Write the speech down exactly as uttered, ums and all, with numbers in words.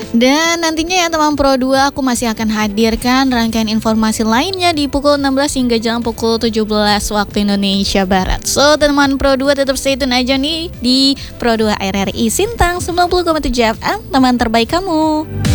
Dan nantinya ya teman Pro dua, aku masih akan hadirkan rangkaian informasi lainnya di pukul enam belas hingga jam pukul tujuh belas waktu Indonesia Barat. So teman Pro dua tetap stay tune aja nih di Pro dua R R I Sintang sembilan puluh koma tujuh F M, teman terbaik kamu.